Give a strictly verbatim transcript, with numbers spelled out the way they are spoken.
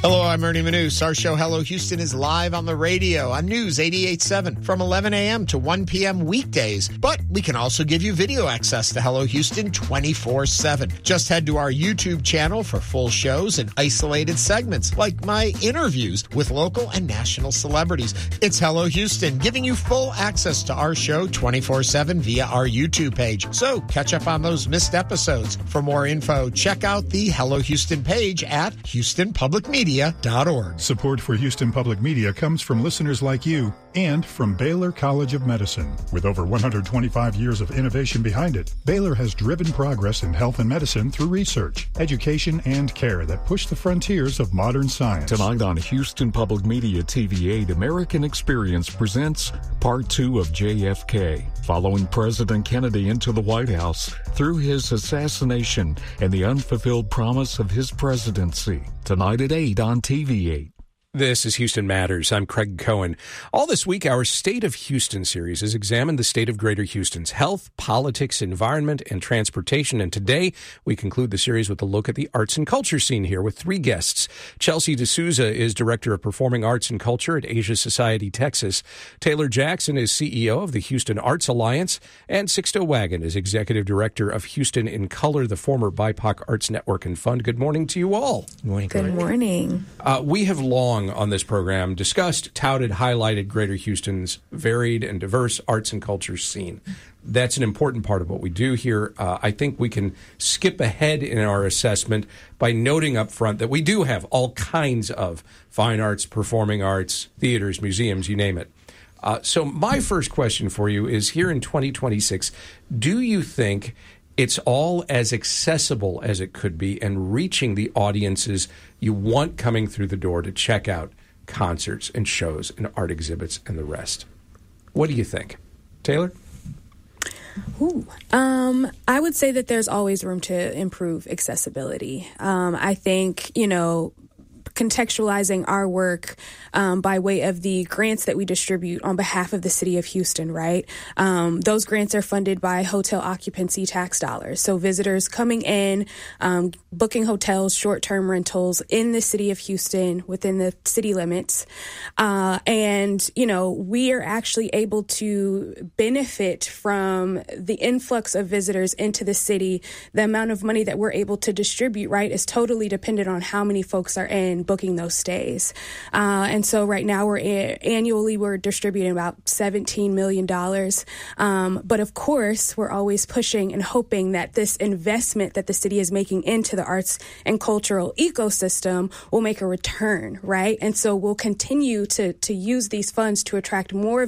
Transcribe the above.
Hello, I'm Ernie Manous. Our show, Hello Houston, is live on the radio on News eighty-eight point seven from eleven a.m. to one p.m. weekdays. But we can also give you video access to Hello Houston twenty-four seven. Just head to our YouTube channel for full shows and isolated segments, like my interviews with local and national celebrities. It's Hello Houston, giving you full access to our show twenty-four seven via our YouTube page. So catch up on those missed episodes. For more info, check out the Hello Houston page at houston public media dot org. Support for Houston Public Media comes from listeners like you and from Baylor College of Medicine. With over one hundred twenty-five years of innovation behind it, Baylor has driven progress in health and medicine through research, education, and care that push the frontiers of modern science. Tonight on Houston Public Media T V eight, American Experience presents Part two of J F K, following President Kennedy into the White House through his assassination and the unfulfilled promise of his presidency. Tonight at eight on T V eight. This is Houston Matters. I'm Craig Cohen. All this week, our State of Houston series has examined the state of Greater Houston's health, politics, environment, and transportation. And today, we conclude the series with a look at the arts and culture scene here with three guests. Chelsea D'Souza is Director of Performing Arts and Culture at Asia Society, Texas. Taylor Jackson is C E O of the Houston Arts Alliance. And Sixto Wagon is Executive Director of Houston in Color, the former B I P O C Arts Network and Fund. Good morning to you all. Good morning. Good morning. Uh, we have long on this program discussed, touted, highlighted Greater Houston's varied and diverse arts and culture scene. That's an important part of what we do here. Uh, I think we can skip ahead in our assessment by noting up front that we do have all kinds of fine arts, performing arts, theaters, museums, you name it. Uh, so my first question for you is, here in twenty twenty-six, do you think it's all as accessible as it could be and reaching the audiences you want coming through the door to check out concerts and shows and art exhibits and the rest? What do you think? Taylor? Ooh, um, I would say that there's always room to improve accessibility. Um, I think, you know, contextualizing our work um, by way of the grants that we distribute on behalf of the city of Houston, right? Um, those grants are funded by hotel occupancy tax dollars. So visitors coming in, um, booking hotels, short-term rentals in the city of Houston within the city limits. Uh, and, you know, we are actually able to benefit from the influx of visitors into the city. The amount of money that we're able to distribute, right, is totally dependent on how many folks are in booking those stays. Uh, and so right now we're a- annually we're distributing about seventeen million dollars. Um, but of course, we're always pushing and hoping that this investment that the city is making into the arts and cultural ecosystem will make a return, right? And so we'll continue to, to use these funds to attract more